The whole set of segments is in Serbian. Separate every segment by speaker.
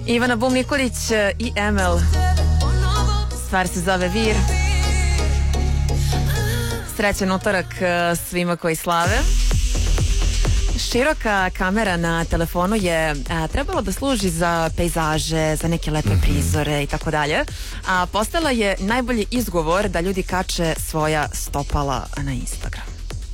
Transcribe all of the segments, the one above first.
Speaker 1: Ivana Bum-Nikolić i Emel. Stvar se zove Vir. Srećan utorak svima koji slave. Široka kamera na telefonu je trebalo da služi za pejzaže, za neke lepe prizore i tako dalje. A postala je najbolji izgovor da ljudi kače svoja stopala na Instagram.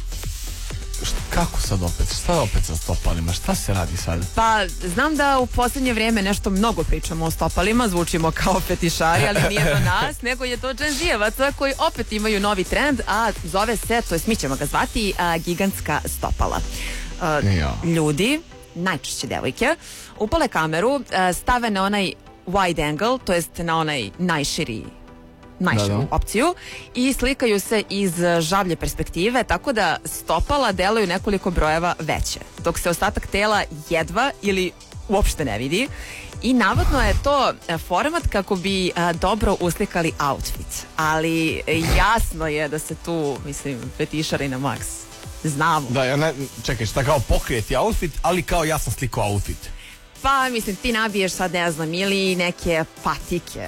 Speaker 2: Kako sad opet? Šta je opet sa stopalima? Šta se radi sad?
Speaker 1: Pa, znam da u posljednje vrijeme nešto mnogo pričamo o stopalima, zvučimo kao fetišari, ali nije do nas, nego je to dženžijevaca koji opet imaju novi trend, a zove se, to jest mi ćemo ga zvati, gigantska stopala. Ljudi, najčešće devojke, upale kameru, stave na onaj wide angle, to jest na onaj najširu opciju i slikaju se iz žavlje perspektive, tako da stopala deluju nekoliko brojeva veće, dok se ostatak tela jedva ili uopšte ne vidi. I navodno je to format kako bi dobro uslikali outfit, ali jasno je da se tu, mislim, fetišari na maks. Znamo.
Speaker 2: Da, čekaj, šta kao pokrijeti outfit, ali kao ja sam slikao outfit.
Speaker 1: Pa, mislim, ti nabiješ sad, ne znam, ili neke patike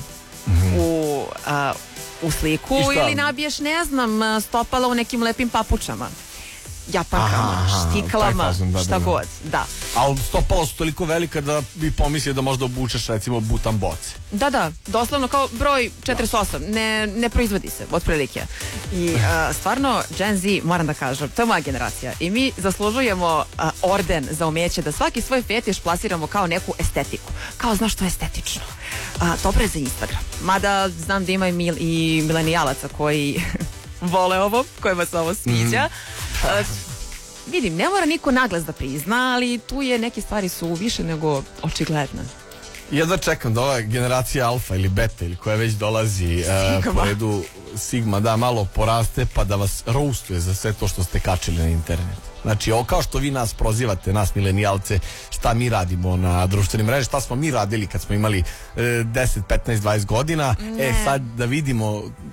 Speaker 1: u sliku ili nabiješ, ne znam, stopala u nekim lepim papučama, japankama, štiklama, šta god, da.
Speaker 2: Ali stopala su toliko velika da bi pomislio da možda obučeš, recimo, butan boce.
Speaker 1: Da, doslovno kao broj 48, ne proizvodi se, otprilike. I stvarno, Gen Z, moram da kažem, to je moja generacija i mi zaslužujemo orden za umeće da svaki svoj fetiš plasiramo kao neku estetiku, kao znaš što je estetično. Dobro je za Instagram, mada znam da ima i milenijalaca koji vole ovo, kojima se ovo sviđa. Vidim, ne mora niko naglas da prizna, ali tu je neke stvari su više nego očigledne.
Speaker 2: Jedva čekam da ova generacija alfa ili beta ili koja već dolazi po redu Sigma, da malo poraste pa da vas roastuje za sve to što ste kačili na internet. Znači, kao što vi nas prozivate, nas milenijalce, šta mi radimo na društvenim mrežama, šta smo mi radili kad smo imali 10, 15, 20 godina, sad da vidimo